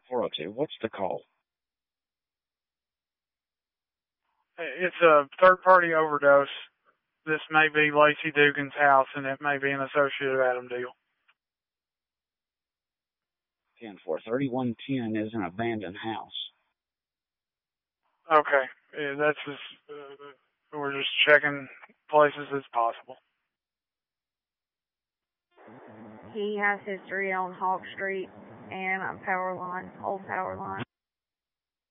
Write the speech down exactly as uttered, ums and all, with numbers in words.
four oh two, what's the call? It's a third-party overdose. This may be Lacey Dugan's house, and it may be an associate of Adam Deal. ten four, thirty-one ten is an abandoned house. Okay, yeah, that's just, uh, we're just checking places as possible. He has history on Hawk Street and Power Line, Old Power Line.